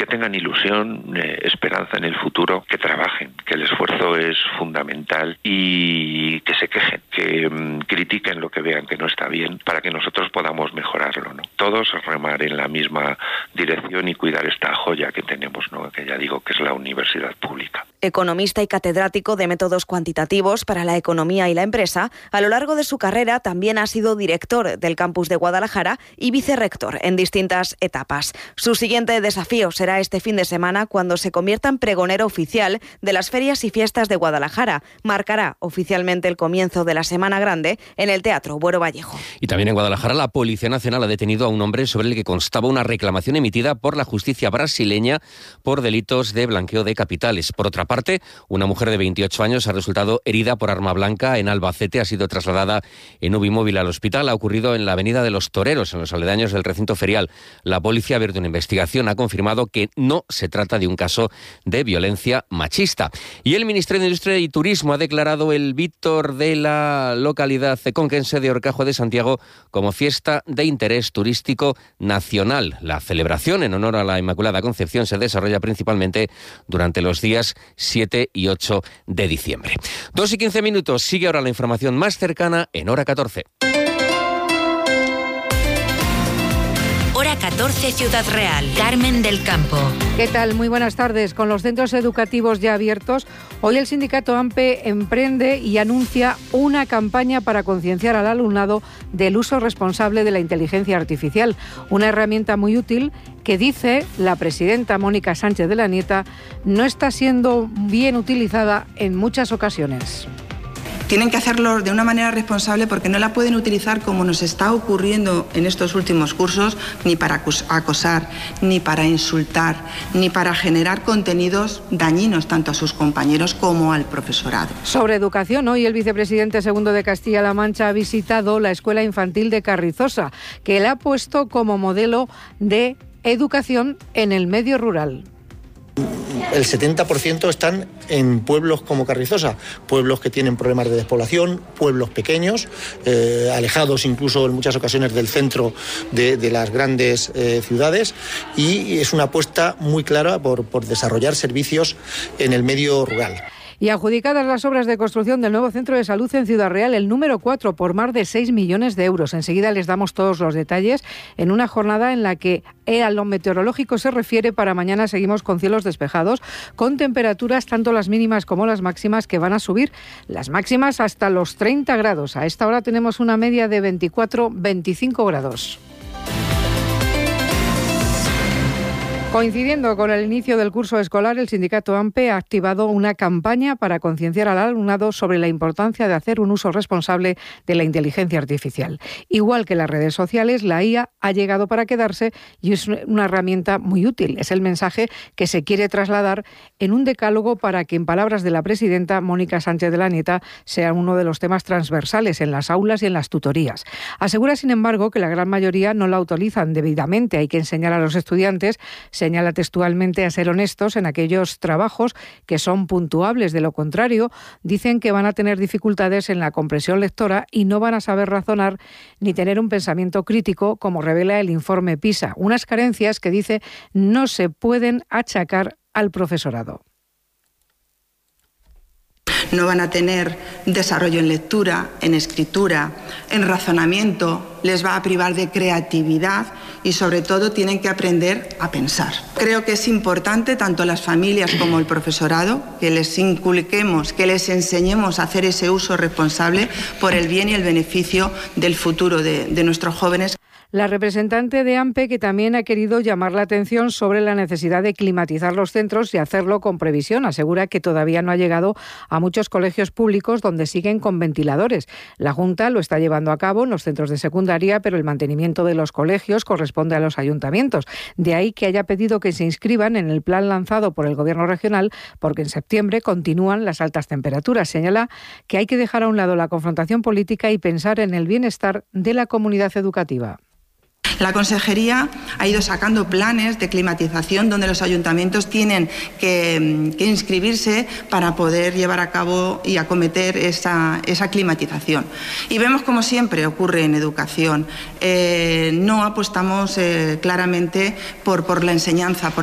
que tengan ilusión, esperanza en el futuro, que trabajen, que el esfuerzo es fundamental y que se quejen, que critiquen lo que vean que no está bien para que nosotros podamos mejorarlo, ¿no? Todos remar en la misma dirección y cuidar esta joya que tenemos, ¿no? Que ya digo que es la universidad pública. Economista y catedrático de métodos cuantitativos para la economía y la empresa, a lo largo de su carrera también ha sido director del campus de Guadalajara y vicerrector en distintas etapas. Su siguiente desafío será este fin de semana cuando se convierta en pregonero oficial de las ferias y fiestas de Guadalajara. Marcará oficialmente el comienzo de la Semana Grande en el Teatro Buero Vallejo. Y también en Guadalajara la Policía Nacional ha detenido a un hombre sobre el que constaba una reclamación emitida por la justicia brasileña por delitos de blanqueo de capitales. Por otra parte, una mujer de 28 años ha resultado herida por arma blanca en Albacete. Ha sido trasladada en UBI móvil al hospital. Ha ocurrido en la Avenida de los Toreros, en los aledaños del recinto ferial. La policía ha abierto una investigación. Ha confirmado que no se trata de un caso de violencia machista. Y el Ministerio de Industria y Turismo ha declarado el Víctor de la localidad conquense de Horcajo de Santiago como fiesta de interés turístico nacional. La celebración en honor a la Inmaculada Concepción se desarrolla principalmente durante los días 7 y 8 de diciembre. 2:15. Sigue ahora la información más cercana en Hora 14. Hora 14, Ciudad Real. Carmen del Campo. ¿Qué tal? Muy buenas tardes. Con los centros educativos ya abiertos, hoy el sindicato AMPE emprende y anuncia una campaña para concienciar al alumnado del uso responsable de la inteligencia artificial. Una herramienta muy útil que, dice la presidenta Mónica Sánchez de la Nieta, no está siendo bien utilizada en muchas ocasiones. Tienen que hacerlo de una manera responsable porque no la pueden utilizar como nos está ocurriendo en estos últimos cursos, ni para acosar, ni para insultar, ni para generar contenidos dañinos tanto a sus compañeros como al profesorado. Sobre educación, hoy el vicepresidente segundo de Castilla-La Mancha ha visitado la Escuela Infantil de Carrizosa, que él ha puesto como modelo de educación en el medio rural. El 70% están en pueblos como Carrizosa, pueblos que tienen problemas de despoblación, pueblos pequeños, alejados incluso en muchas ocasiones del centro de las grandes ciudades, y es una apuesta muy clara por desarrollar servicios en el medio rural. Y adjudicadas las obras de construcción del nuevo centro de salud en Ciudad Real, el número 4, por más de 6 millones de euros. Enseguida les damos todos los detalles en una jornada en la que a lo meteorológico se refiere, para mañana seguimos con cielos despejados, con temperaturas tanto las mínimas como las máximas que van a subir. Las máximas hasta los 30 grados. A esta hora tenemos una media de 24-25 grados. Coincidiendo con el inicio del curso escolar, el sindicato AMPE ha activado una campaña para concienciar al alumnado sobre la importancia de hacer un uso responsable de la inteligencia artificial. Igual que las redes sociales, la IA ha llegado para quedarse y es una herramienta muy útil. Es el mensaje que se quiere trasladar en un decálogo para que, en palabras de la presidenta Mónica Sánchez de la Nieta, sea uno de los temas transversales en las aulas y en las tutorías. Asegura, sin embargo, que la gran mayoría no la utilizan debidamente. Hay que enseñar a los estudiantes, señala textualmente, a ser honestos en aquellos trabajos que son puntuables. De lo contrario, dicen que van a tener dificultades en la comprensión lectora y no van a saber razonar ni tener un pensamiento crítico, como revela el informe PISA. Unas carencias que, dice, no se pueden achacar al profesorado. No van a tener desarrollo en lectura, en escritura, en razonamiento, les va a privar de creatividad y, sobre todo, tienen que aprender a pensar. Creo que es importante, tanto las familias como el profesorado, que les inculquemos, que les enseñemos a hacer ese uso responsable por el bien y el beneficio del futuro de nuestros jóvenes. La representante de AMPE, que también ha querido llamar la atención sobre la necesidad de climatizar los centros y hacerlo con previsión, asegura que todavía no ha llegado a muchos colegios públicos donde siguen con ventiladores. La Junta lo está llevando a cabo en los centros de secundaria, pero el mantenimiento de los colegios corresponde a los ayuntamientos. De ahí que haya pedido que se inscriban en el plan lanzado por el Gobierno regional, porque en septiembre continúan las altas temperaturas. Señala que hay que dejar a un lado la confrontación política y pensar en el bienestar de la comunidad educativa. La Consejería ha ido sacando planes de climatización donde los ayuntamientos tienen que inscribirse para poder llevar a cabo y acometer esa climatización. Y vemos, como siempre ocurre en educación, no apostamos claramente por la enseñanza,